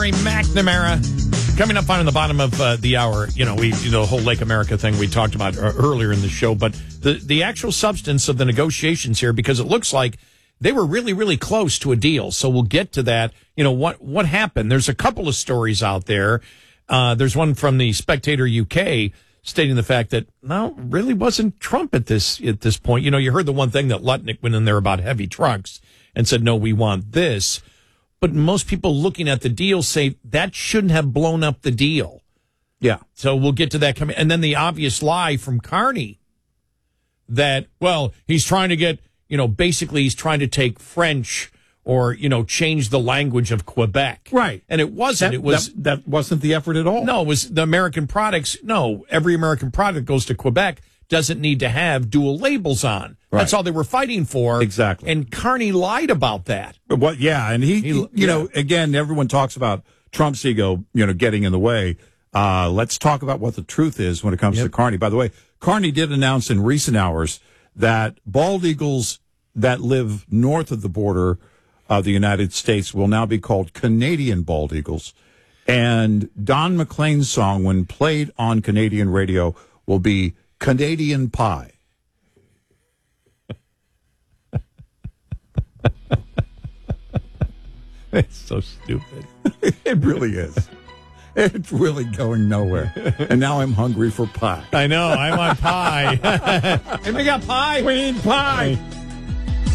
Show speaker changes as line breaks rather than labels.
McNamara coming up on the bottom of the hour. You know, we do the whole Lake America thing we talked about earlier in the show, but the actual substance of the negotiations here, because it looks like they were really, really close to a deal. So we'll get to that. You know, what happened? There's a couple of stories out there. There's one from the Spectator UK stating the fact that, no, really wasn't Trump at this point. You know, you heard the one thing that Lutnick went in there about heavy trucks and said, no, we want this. But most people looking at the deal say that shouldn't have blown up the deal.
Yeah.
So we'll get to that coming. And then the obvious lie from Carney that, well, he's trying to get, you know, basically he's trying to take French or, you know, change the language of Quebec.
Right.
And it wasn't.
That wasn't the effort at all.
No, it was the American products. No, every American product goes to Quebec doesn't need to have dual labels on. Right. That's all they were fighting for.
Exactly.
And Carney lied about that.
But and he you know, again, everyone talks about Trump's ego, you know, getting in the way. Let's talk about what the truth is when it comes to Carney. By the way, Carney did announce in recent hours that bald eagles that live north of the border of the United States will now be called Canadian bald eagles. And Don McLean's song, when played on Canadian radio, will be Canadian Pie.
It's so stupid.
It really is. It's really going nowhere. And now I'm hungry for pie.
I know. I want pie. And we got pie.
We need pie.